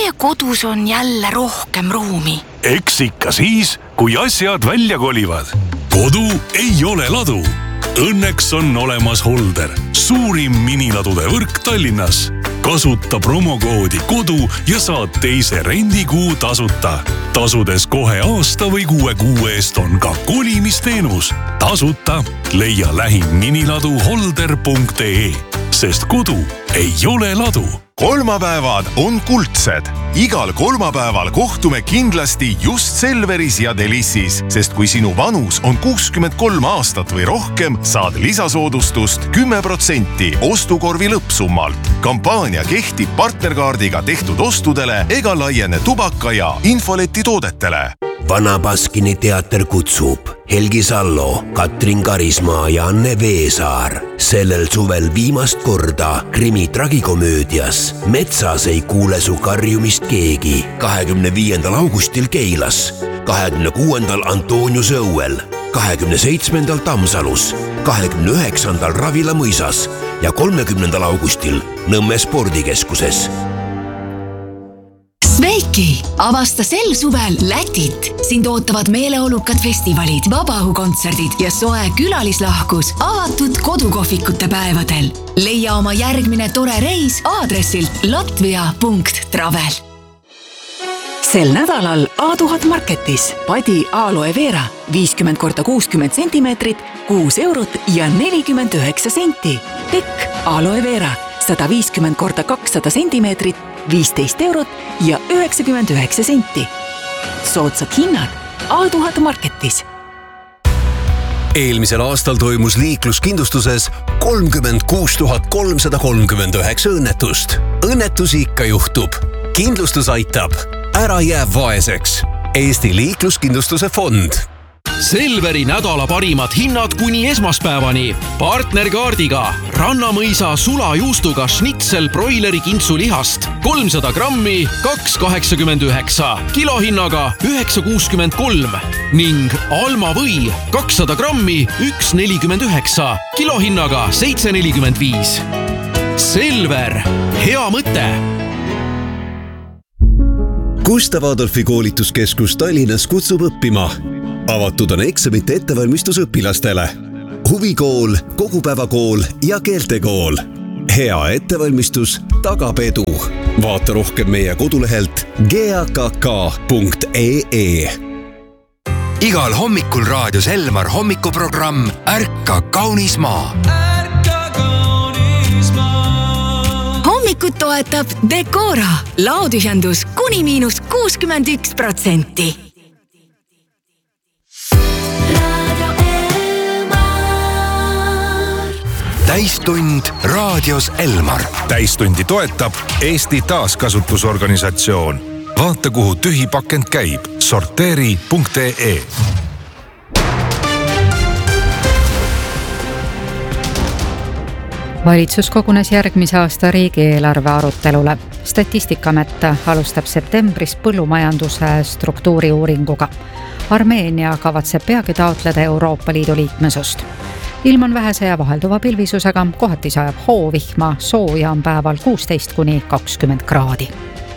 meie kodus on jälle rohkem ruumi. Eks ikka siis, kui asjad välja kolivad. Kodu ei ole ladu. Õnneks on olemas Holder, suurim miniladude võrk Tallinnas. Kasuta promokoodi kodu ja saad teise rendikuu tasuta. Tasudes kohe aasta või 6 kuu eest on ka kolimisteenus. Tasuta leia lähim miniladu holder.ee, sest kodu ei ole ladu. Kolmapäevad on kuldsed. Igal kolmapäeval kohtume kindlasti just Selveris ja Delissis, sest kui sinu vanus on 63 aastat või rohkem, saad lisasoodustust 10% ostukorvi lõppsummalt. Kampaania kehtib partnerkaardiga tehtud ostudele ega laiene tubaka ja infoleti toodetele. Vana Baskini teater kutsub Helgi Sallo, Katrin Karismaa ja Anne Veesaar. Sellel suvel viimast korda krimi tragikomöödias Metsas ei kuule su karjumist keegi. 25. augustil Keilas, 26. Antoniuse õuel, 27. Tammsalus, 29. Ravila mõisas ja 30. augustil Nõmme spordikeskuses. Sveiki! Avasta sel suvel Lätit! Sind ootavad meeleolukad festivalid, vabaõhukontserdid ja soe külalislahkus avatud kodukohvikute päevadel. Leia oma järgmine tore reis aadressilt latvia.travel. Sel nädalal A1000 Marketis Padi Aloe Vera 50 × 60 cm, 6 eurot ja 49 senti. Tekk Aloe Vera 150 × 200 cm, 15 eurot ja 99 senti. Soodsad hinnad A1000 Marketis. Eelmisel aastal toimus liikluskindlustuses 36 339 õnnetust. Õnnetusi ikka juhtub. Kindlustus aitab. Ära jää vaeseks. Eesti liikluskindlustuse fond. Selveri nädala parimad hinnad kuni esmaspäevani. Partnerkaardiga Rannamõisa sulajuustuga schnitzel broileri kintsulihast 300 grammi 2,89, kilohinnaga 9,63 ning Alma või 200 grammi 1,49, kilohinnaga 7,45. Selver, hea mõte! Gustav Adolfi koolituskeskus Tallinnas kutsub õppima. Avatud on eksamite ettevalmistus õpilastele. Huvikool, kogupäevakool ja keeltekool. Hea ettevalmistus tagab edu. Vaata rohkem meie kodulehelt gakk.ee. Igal hommikul raadios Elmar hommikuprogramm Ärka kaunis maa. Hommikut toetab Decora. Laotühjendus kuni –61%. Täistund raadios Elmar. Täistundi toetab Eesti taaskasutusorganisatsioon. Vaata, kuhu tühi pakend käib. Sorteeri.ee. Valitsus kogunes järgmise aasta riigieelarve arutelule. Statistikaamet alustab septembris põllumajanduse struktuuriuuringuga. Armeenia kavatseb peagi taotleda Euroopa Liidu liikmesust. Ilm on vähese ja vahelduva pilvisusega, kohati sajab hoovihma, sooja on päeval 16 kuni 20 kraadi.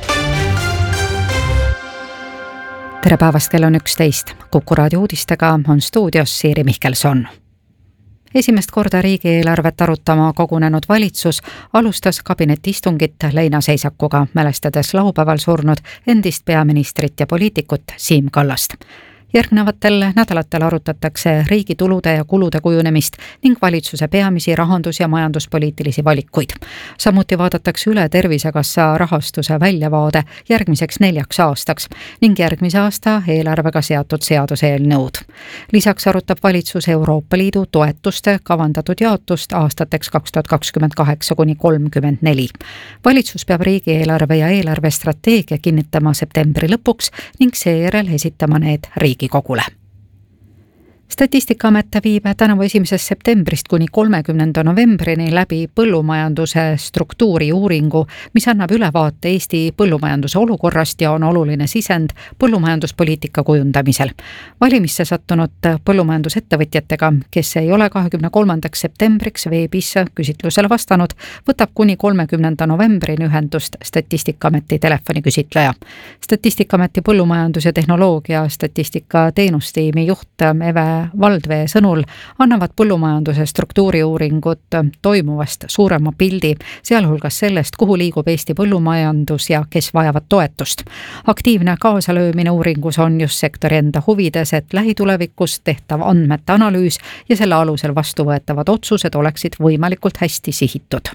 Tere päevast, kell on 11. Kuku raadio uudistega on stuudios Siiri Mihkelson. Esimest korda riigieelarvet arutama kogunenud valitsus alustas kabinetiistungit leinaseisakuga, mälestades laupäeval surnud endist peaministrit ja poliitikut Siim Kallast. Järgnevatel nädalatel arutatakse riigi tulude ja kulude kujunemist ning valitsuse peamisi rahandus- ja majanduspoliitilisi valikuid. Samuti vaadatakse üle Tervisekassa rahastuse väljavaade järgmiseks 4 aastaks ning järgmise aasta eelarvega seatud seaduseelnõud. Lisaks arutab valitsus Euroopa Liidu toetuste kavandatud jaotust aastateks 2028 kuni 2034. Valitsus peab riigieelarve ja eelarvestrateegia kinnitama septembri lõpuks ning seejärel esitama need Riigikogule. Statistikaamet viib tänavu 1. septembrist kuni 30. novembrini läbi põllumajanduse struktuuri uuringu, mis annab ülevaate Eesti põllumajanduse olukorrast ja on oluline sisend põllumajanduspoliitika kujundamisel. Valimisse sattunud põllumajandusettevõtjatega, kes ei ole 23. septembriks veebis küsitlusele vastanud, võtab kuni 30. novembrini ühendust Statistikaameti telefoniküsitleja. Statistikaameti põllumajandus- ja tehnoloogia statistika teenustiimi juht Eve Valdvee sõnul annavad põllumajanduse struktuuriuuringud toimuvast suurema pildi, sealhulgas sellest, kuhu liigub Eesti põllumajandus ja kes vajavad toetust. Aktiivne kaasalöömine uuringus on just sektori enda huvides, et lähitulevikus tehtav andmete analüüs ja selle alusel vastuvõetavad otsused oleksid võimalikult hästi sihitud.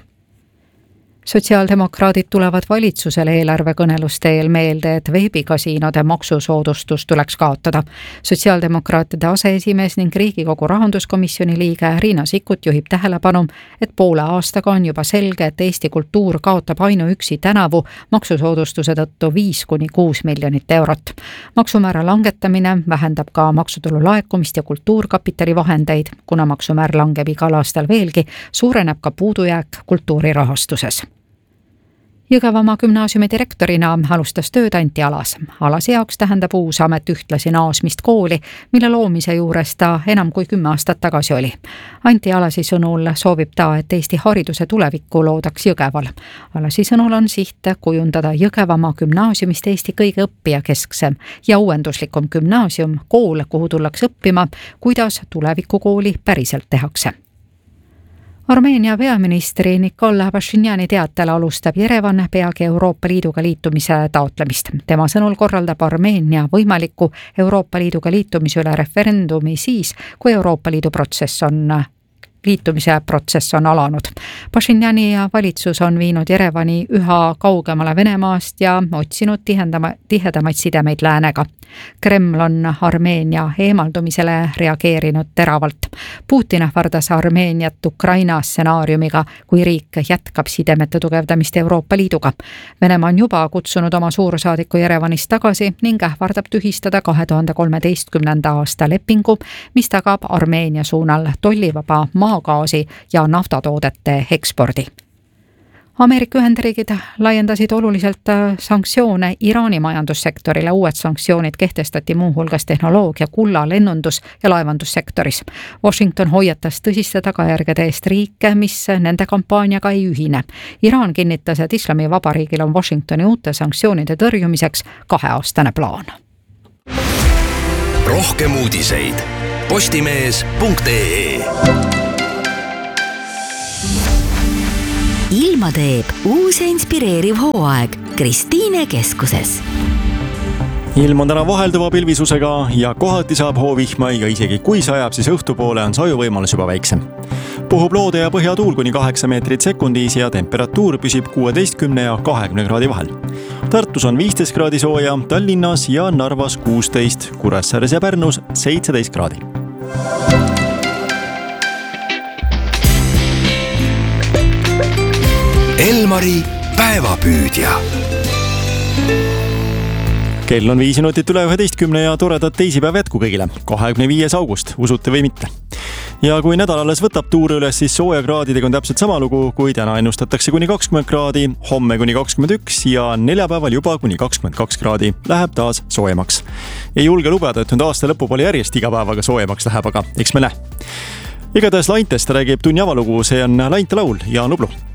Sotsiaaldemokraadid tulevad valitsusele eelarvekõneluste eel meelde, et veebikasiinode maksusoodustus tuleks kaotada. Sotsiaaldemokraatide aseesimees ning Riigikogu rahanduskomisjoni liige Riina Sikkut juhib tähelepanu, et poole aastaga on juba selge, et Eesti kultuur kaotab ainuüksi tänavu maksusoodustuse tõttu 5–6 miljonit eurot. Maksumäära langetamine vähendab ka maksutulu laekumist ja kultuurkapitali vahendeid, kuna maksumäär langeb igal aastal veelgi, suureneb ka puudujääk kultuurirahastuses. Jõgevamaa gümnaasiumi direktorina alustas tööd Anti Alas. Alase jaoks tähendab uus amet ühtlasi naasmist kooli, mille loomise juures ta enam kui 10 aastat tagasi oli. Anti Alasi sõnul soovib ta, et Eesti hariduse tulevikku loodaks Jõgeval. Alasi sõnul on siht kujundada Jõgevamaa gümnaasiumist Eesti kõige õppijakesksem ja uuenduslikum gümnaasium, kool, kuhu tullakse õppima, kuidas tulevikukooli päriselt tehakse. Armeenia peaministri Nikol Pashinjani teatel alustab Jerevan peagi Euroopa Liiduga liitumise taotlemist. Tema sõnul korraldab Armeenia võimaliku Euroopa Liiduga liitumise üle referendumi siis, kui Euroopa Liidu liitumise protsess on alanud. Pashinjani valitsus on viinud Jerevani üha kaugemale Venemaast ja otsinud tihedamaid sidemeid läänega. Kreml on Armeenia eemaldumisele reageerinud teravalt. Putin ähvardas Armeeniat Ukraina stsenaariumiga, kui riik jätkab sidemete tugevdamist Euroopa Liiduga. Venemaa on juba kutsunud oma suursaadiku Jerevanist tagasi ning ähvardab tühistada 2013. aasta lepingu, mis tagab Armeenia suunal tollivaba maagaasi ja naftatoodete ekspordi. Ameerika Ühendriigid laiendasid oluliselt sanktsioone Iraani majandussektorile. Uued sanktsioonid kehtestati muuhulgas tehnoloogia, kulla, lennundus ja laevandussektoris. Washington hoiatas tõsiste tagajärgede eest riike, mis nende kampaaniaga ei ühine. Iraan kinnitas, et Islamivabariigil on Washingtoni uute sanktsioonide tõrjumiseks 2-aastane plaan. Rohkem uudiseid postimees.ee. Ilma teeb uus ja inspireeriv hooaeg Kristiine keskuses. Ilm on täna vahelduva pilvisusega ja kohati saab hoovihma ja isegi kui sajab, siis õhtupoole on sajuvõimalus juba väiksem. Puhub loode ja põhjatuul kuni 8 meetrit sekundis ja temperatuur püsib 16 ja 20 kraadi vahel. Tartus on 15 kraadi sooja, Tallinnas ja Narvas 16, Kuressaares ja Pärnus 17 kraadi. Elmari päevapüüdja. Kell on 5 minutit üle 11 ja toredat teisipäev jätku kõigile. 25. august, usute või mitte. Ja kui nädal alles võtab tuure üles, siis soojakraadidega on täpselt sama lugu, kui täna ennustatakse kuni 20 kraadi, homme kuni 21 ja neljapäeval juba kuni 22 kraadi. Läheb taas soojemaks. Ei julge lubada, et nüüd aasta lõpupoole järjest iga päevaga soojemaks läheb, aga eks me näe. Igatahes Laintest räägib tunni avalugu, see on Lainte laul ja Nublu.